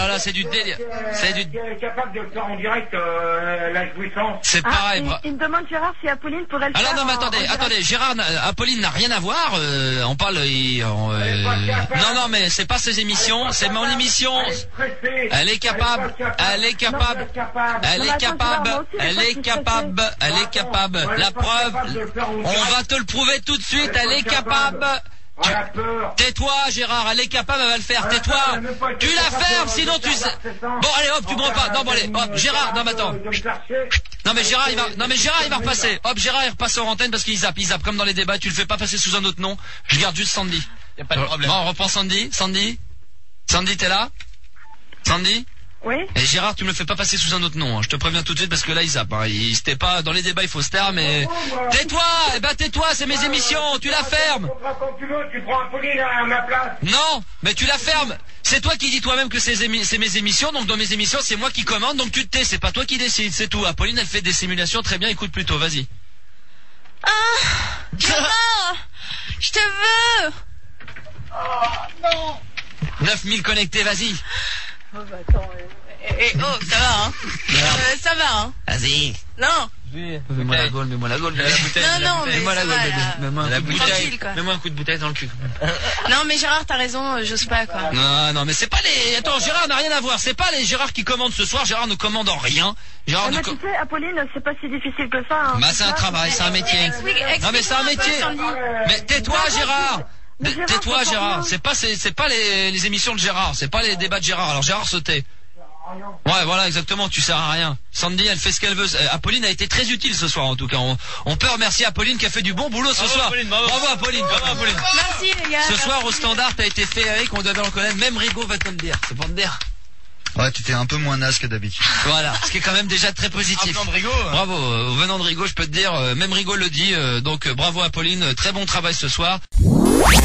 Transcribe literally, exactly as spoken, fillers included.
là là, c'est du délire. C'est du... est capable de faire en direct euh, la jouissance. C'est Ah, pareil. il, bra- il me demande Gérard si Apolline pourrait le Alors faire. non mais en- attendez, en direct. attendez, Gérard, n'a- Apolline n'a rien à voir, euh, on parle, il- on, euh, non non mais c'est pas ses émissions, c'est mon émission, elle est capable, elle est capable, elle est capable, elle est capable, elle est capable, la preuve, on va te le prouver tout de suite, elle est capable. Tu- Tais-toi Gérard, elle est capable, elle va le faire, tais-toi. Tu la fermes, sinon tu sais. Bon allez hop, tu me repasses. Non bon allez, hop, Gérard, non mais attends. Non mais Gérard il va, non mais Gérard il va repasser. Hop, Gérard il repasse en antenne parce qu'il zappe, il zappe comme dans les débats. Tu le fais pas passer sous un autre nom. Je garde juste Sandy. Y a pas de problème. Bon, on reprend Sandy, Sandy, Sandy t'es là? Sandy? Oui. Et Gérard, tu me le fais pas passer sous un autre nom, hein. Je te préviens tout de suite parce que là il zappe, hein. Il c'était pas dans les débats, il faut se taire, mais tais-toi, eh ben tais-toi, c'est mes émissions, tu la fermes. Quand tu veux, tu prends Apolline à ma place. Non, mais tu la fermes. C'est toi qui dis toi-même que c'est émi- c'est mes émissions, donc dans mes émissions c'est moi qui commande, donc tu te tais, c'est pas toi qui décide, c'est tout. Apolline elle fait des simulations très bien, écoute plutôt, vas-y. Ah, Gérard, je te veux. neuf mille connectés, vas-y. Oh, bah, attends, eh, eh, oh, ça va, hein. Euh, ça va, hein. Vas-y. Non. Mets-moi la gaule, mets-moi la gaule. Non, non, mais Mets-moi la ça gaule, va, bébé. là. Mets-moi un coup de Tranquille, bouteille. quoi. Mets-moi un coup de bouteille dans le cul. Non, mais Gérard, t'as raison, euh, j'ose pas, quoi. Non, non, mais c'est pas les... Attends, Gérard n'a rien à voir. C'est pas les Gérard qui commandent ce soir. Gérard ne commande en rien. Gérard Ah, ne mais co- tu sais, Apolline, c'est pas si difficile que ça. Hein. Bah c'est un travail, c'est un métier. Explique- Non mais c'est un métier. explique-moi un peu, Sandy. Mais tais-toi Gérard. Mais Gérard, Tais-toi ça Gérard. prend C'est pas c'est c'est pas les, les émissions de Gérard, c'est pas les débats de Gérard. Alors Gérard se tait. Ouais, voilà, exactement, tu sers à rien. Sandy, elle fait ce qu'elle veut. Euh, Apolline a été très utile ce soir, en tout cas. On, on peut remercier Apolline qui a fait du bon boulot ce Bravo, soir. Apolline, bravo. bravo Apolline, bravo Apolline. Merci, les gars. Ce soir, au merci. standard, t'as été féerique, on devait le reconnaître. Même Rigaud va te le dire. C'est pour te dire. Ouais, tu fais un peu moins naze que d'habitude. Voilà, ce qui est quand même déjà très positif. Un plan de Rigaud, hein. Bravo, euh, venant de Rigaud, je peux te dire, euh, même Rigaud le dit. euh, donc, euh, bravo Apolline, euh, très bon travail ce soir.